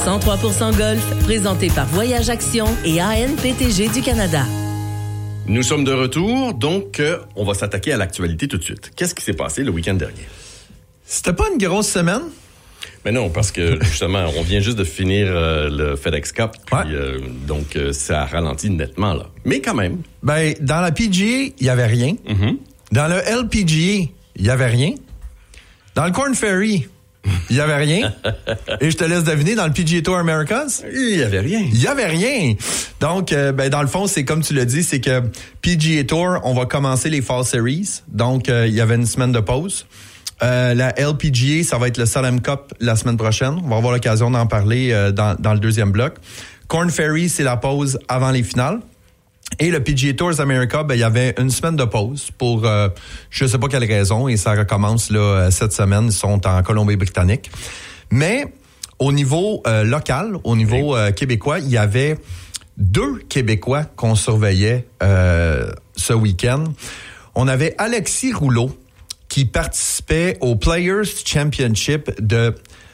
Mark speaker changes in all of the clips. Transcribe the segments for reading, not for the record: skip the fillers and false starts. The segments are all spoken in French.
Speaker 1: 103% Golf, présenté par Voyage Action et ANPTG du Canada.
Speaker 2: Nous sommes de retour, donc on va s'attaquer à l'actualité tout de suite. Qu'est-ce qui s'est passé le week-end dernier?
Speaker 3: C'était pas une grosse semaine?
Speaker 2: Mais non, parce que justement, on vient juste de finir le FedEx Cup, puis, donc ça a ralenti nettement, là. Mais quand même.
Speaker 3: Ben, dans la PGA, il y avait rien.
Speaker 2: Mm-hmm.
Speaker 3: Dans le LPGA, il y avait rien. Dans le Korn Ferry, il y avait rien. Et je te laisse deviner, dans le PGA Tour Americas,
Speaker 2: il y avait rien.
Speaker 3: Il y avait rien. Donc, ben, dans le fond, c'est comme tu l'as dit, c'est que PGA Tour, on va commencer les Fall Series. Donc, il y avait une semaine de pause. La LPGA, ça va être le Salem Cup la semaine prochaine. On va avoir l'occasion d'en parler dans le deuxième bloc. Korn Ferry, c'est la pause avant les finales. Et le PGA Tours America, ben il y avait une semaine de pause pour je sais pas quelle raison, et ça recommence là cette semaine. Ils sont en Colombie-Britannique. Mais au niveau local, au niveau québécois, il y avait 2 Québécois qu'on surveillait ce week-end. On avait Alexis Rouleau qui participait au Players Championship de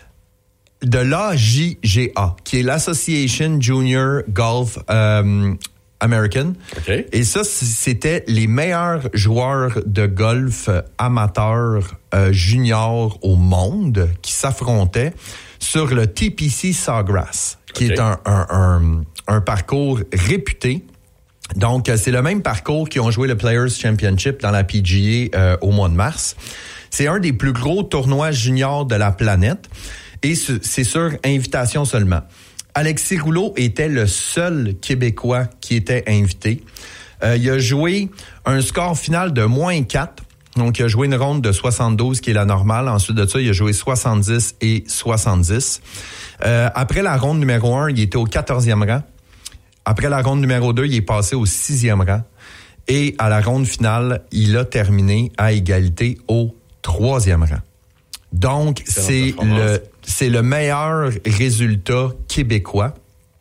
Speaker 3: l'AJGA, qui est l'Association Junior Golf American.
Speaker 2: Okay.
Speaker 3: Et ça, c'était les meilleurs joueurs de golf amateurs juniors au monde qui s'affrontaient sur le TPC Sawgrass, qui est un parcours réputé. Donc, c'est le même parcours qui ont joué le Players Championship dans la PGA au mois de mars. C'est un des plus gros tournois juniors de la planète et c'est sur invitation seulement. Alexis Rouleau était le seul Québécois qui était invité. Il a joué un score final de -4. Donc, il a joué une ronde de 72, qui est la normale. Ensuite de ça, il a joué 70 et 70. Après la ronde numéro 1, il était au 14e rang. Après la ronde numéro 2, il est passé au 6e rang. Et à la ronde finale, il a terminé à égalité au 3e rang. Donc, c'est le meilleur résultat québécois.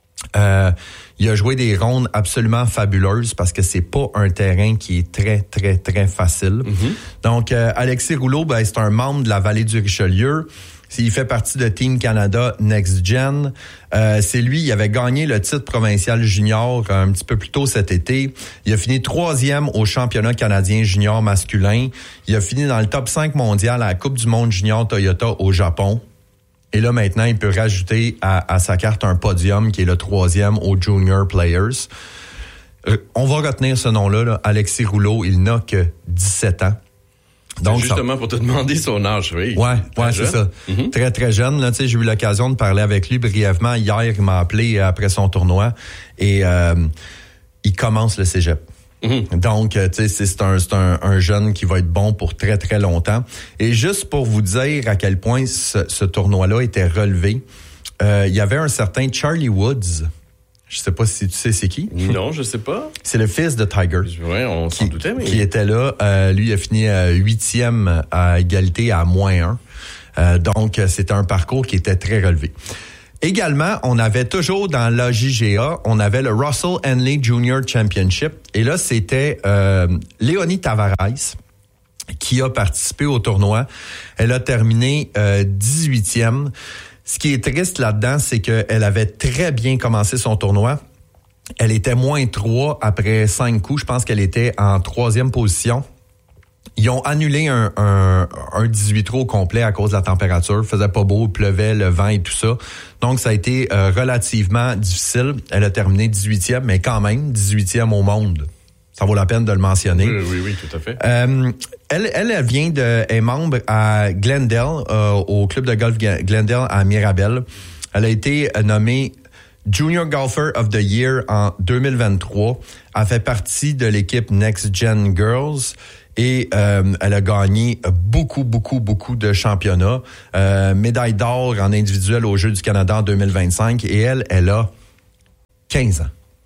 Speaker 3: Il a joué des rondes absolument fabuleuses parce que c'est pas un terrain qui est très, très, très facile. Mm-hmm. Donc, Alexis Rouleau, ben, c'est un membre de la Vallée du Richelieu. Il fait partie de Team Canada Next Gen. C'est lui, il avait gagné le titre provincial junior un petit peu plus tôt cet été. Il a fini 3e au championnat canadien junior masculin. Il a fini dans le top 5 mondial à la Coupe du monde junior Toyota au Japon. Et là, maintenant, il peut rajouter à sa carte un podium qui est le 3e au Junior Players. On va retenir ce nom-là, là. Alexis Rouleau, il n'a que 17 ans.
Speaker 2: Donc, justement, pour te demander son âge, oui.
Speaker 3: Ouais, c'est ça. Mm-hmm. Très, très jeune. Là, j'ai eu l'occasion de parler avec lui brièvement. Hier, il m'a appelé après son tournoi et il commence le cégep. Mm-hmm. Donc, c'est un jeune qui va être bon pour très, très longtemps. Et juste pour vous dire à quel point ce tournoi-là était relevé, il y avait un certain Charlie Woods. Je sais pas si tu sais c'est qui.
Speaker 2: Non, je sais pas.
Speaker 3: C'est le fils de Tiger.
Speaker 2: Oui, on s'en doutait, mais...
Speaker 3: Qui était là. Lui, il a fini 8e à égalité à -1. Donc, c'était un parcours qui était très relevé. Également, on avait toujours dans l'AJGA, on avait le Russell Henley Junior Championship. Et là, c'était Léonie Tavares qui a participé au tournoi. Elle a terminé 18e. Ce qui est triste là-dedans, c'est qu'elle avait très bien commencé son tournoi. Elle était -3 après 5 coups. Je pense qu'elle était en 3e position. Ils ont annulé un 18 trous au complet à cause de la température. Il faisait pas beau, il pleuvait, le vent et tout ça. Donc, ça a été relativement difficile. Elle a terminé 18e, mais quand même 18e au monde. Ça vaut la peine de le mentionner.
Speaker 2: Oui, tout à fait.
Speaker 3: Elle vient est membre à Glendale, au club de golf Glendale à Mirabel. Elle a été nommée Junior Golfer of the Year en 2023. Elle fait partie de l'équipe Next Gen Girls et elle a gagné beaucoup de championnats. Médaille d'or en individuel aux Jeux du Canada en 2025 et elle a 15 ans.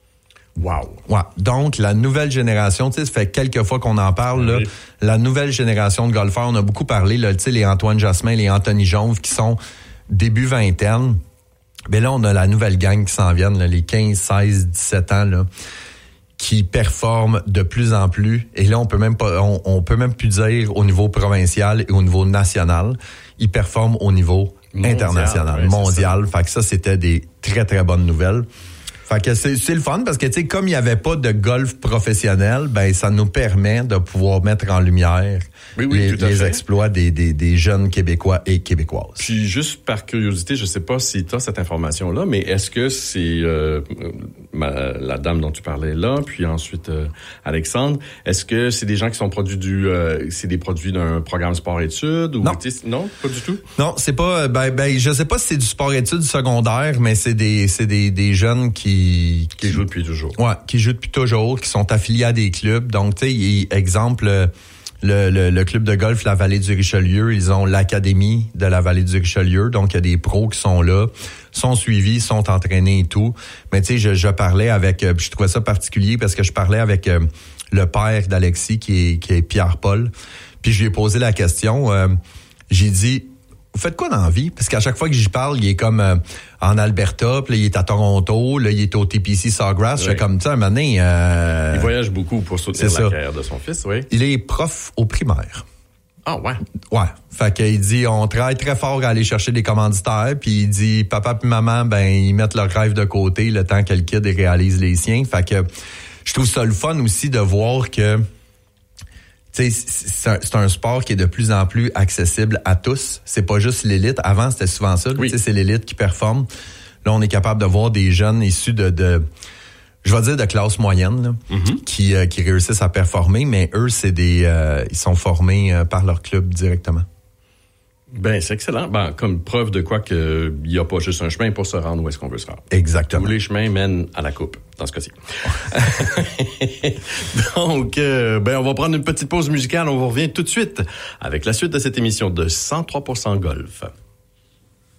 Speaker 2: Wow.
Speaker 3: Ouais. Donc, la nouvelle génération, tu sais, ça fait quelques fois qu'on en parle, là. La nouvelle génération de golfeurs, on a beaucoup parlé, là, tu sais, les Antoine Jasmin, les Anthony Jonve qui sont début vingtaine. Mais là, on a la nouvelle gang qui s'en viennent, là, les 15, 16, 17 ans, là, qui performent de plus en plus. Et là, on peut même plus dire au niveau provincial et au niveau national. Ils performent au niveau international, mondial. Fait que ça, c'était des très, très bonnes nouvelles. Fait que c'est le fun parce que, tu sais, comme il n'y avait pas de golf professionnel, ben ça nous permet de pouvoir mettre en lumière les exploits des jeunes Québécois et Québécoises.
Speaker 2: Puis, juste par curiosité, je sais pas si tu as cette information-là, mais est-ce que c'est la dame dont tu parlais là, puis ensuite Alexandre, est-ce que c'est des gens qui sont produits c'est des produits d'un programme sport-études? Ou non, pas du tout?
Speaker 3: Non, c'est pas... je sais pas si c'est du sport-études secondaire, mais c'est des jeunes qui
Speaker 2: jouent depuis toujours.
Speaker 3: Ouais, qui jouent depuis toujours, qui sont affiliés à des clubs. Donc, tu sais, exemple, le club de golf La Vallée du Richelieu, ils ont l'académie de La Vallée du Richelieu. Donc, il y a des pros qui sont là, sont suivis, sont entraînés et tout. Mais tu sais, je parlais avec... je trouvais ça particulier parce que je parlais avec le père d'Alexis, qui est Pierre-Paul. Puis, je lui ai posé la question. J'ai dit... Vous faites quoi dans la vie? Parce qu'à chaque fois que j'y parle, il est comme en Alberta, puis là, il est à Toronto, là, il est au TPC Sawgrass. Je fais comme ça, un moment donné...
Speaker 2: il voyage beaucoup pour soutenir la carrière de son fils, oui.
Speaker 3: Il est prof au primaire.
Speaker 2: Ah, ouais?
Speaker 3: Ouais. Fait qu'il dit, on travaille très fort à aller chercher des commanditaires, puis il dit, papa puis maman, ben, ils mettent leur rêve de côté le temps que le kid réalise les siens. Fait que je trouve ça le fun aussi de voir que c'est un sport qui est de plus en plus accessible à tous. C'est pas juste l'élite. Avant, c'était souvent ça. Oui. C'est l'élite qui performe. Là, on est capable de voir des jeunes issus de je vais dire de classe moyenne, là, qui réussissent à performer, mais eux, ils sont formés par leur club directement.
Speaker 2: Ben, c'est excellent. Ben, comme preuve de quoi qu'il n'y a pas juste un chemin pour se rendre où est-ce qu'on veut se rendre.
Speaker 3: Exactement.
Speaker 2: Tous les chemins mènent à la coupe, dans ce cas-ci. Donc, on va prendre une petite pause musicale. On vous revient tout de suite avec la suite de cette émission de 103% Golf.